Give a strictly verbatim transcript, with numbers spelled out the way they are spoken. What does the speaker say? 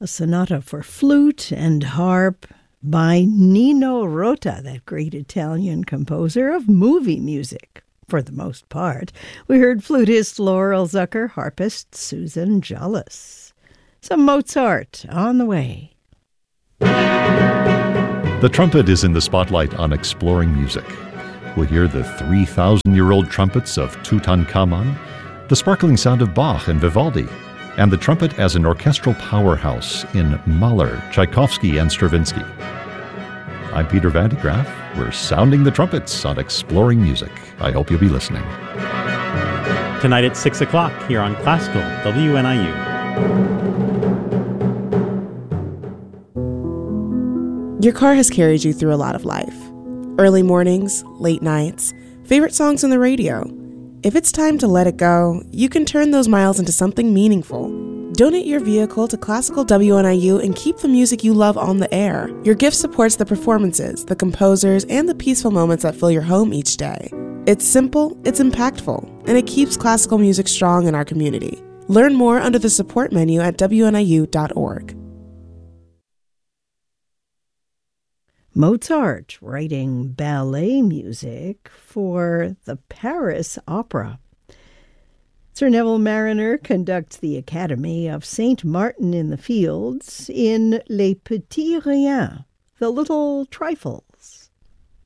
a sonata for flute and harp by Nino Rota, that great Italian composer of movie music, for the most part. We heard flutist Laurel Zucker, harpist Susan Jollis. Some Mozart on the way. The trumpet is in the spotlight on Exploring Music. We'll hear the three thousand year old trumpets of Tutankhamun, the sparkling sound of Bach and Vivaldi, and the trumpet as an orchestral powerhouse in Mahler, Tchaikovsky, and Stravinsky. I'm Peter Van de Graaff. We're sounding the trumpets on Exploring Music. I hope you'll be listening. Tonight at six o'clock here on Classical W N I U. Your car has carried you through a lot of life. Early mornings, late nights, favorite songs on the radio. If it's time to let it go, you can turn those miles into something meaningful. Donate your vehicle to Classical W N I U and keep the music you love on the air. Your gift supports the performances, the composers, and the peaceful moments that fill your home each day. It's simple, it's impactful, and it keeps classical music strong in our community. Learn more under the support menu at W N I U dot org. Mozart writing ballet music for the Paris Opera. Sir Neville Marriner conducts the Academy of Saint Martin in the Fields in Les Petits Riens, the Little Trifles.